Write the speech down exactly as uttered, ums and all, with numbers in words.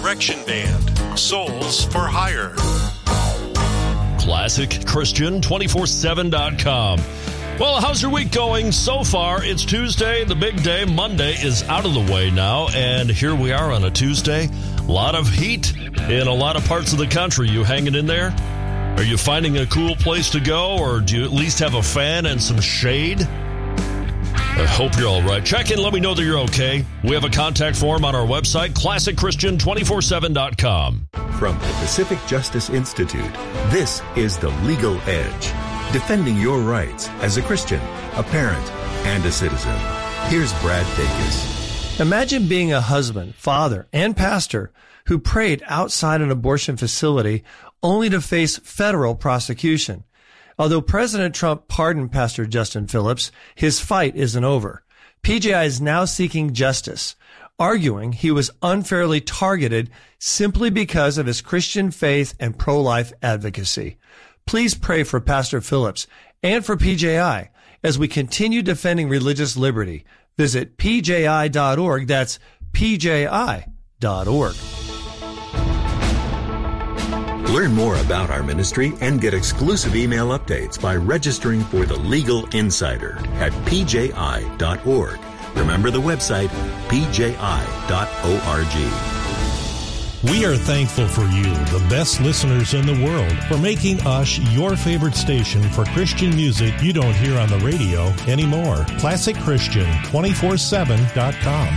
Resurrection Band, Souls for Hire. Classic Christian two four seven dot com. Well, how's your week going so far? It's Tuesday, the big day. Monday is out of the way now, and here we are on a Tuesday. A lot of heat in a lot of parts of the country. You hanging in there? Are you finding a cool place to go, or do you at least have a fan and some shade? I hope you're all right. Check in, let me know that you're okay. We have a contact form on our website, classic christian two four seven dot com. From the Pacific Justice Institute, this is The Legal Edge, defending your rights as a Christian, a parent, and a citizen. Here's Brad Dacus. Imagine being a husband, father, and pastor who prayed outside an abortion facility only to face federal prosecution. Although President Trump pardoned Pastor Justin Phillips, his fight isn't over. P J I is now seeking justice, arguing he was unfairly targeted simply because of his Christian faith and pro-life advocacy. Please pray for Pastor Phillips and for P J I as we continue defending religious liberty. Visit P J I dot org. That's P J I dot org. Learn more about our ministry and get exclusive email updates by registering for the Legal Insider at P J I dot org. Remember the website, P J I dot org. We are thankful for you, the best listeners in the world, for making us your favorite station for Christian music you don't hear on the radio anymore. classic christian two four seven dot com.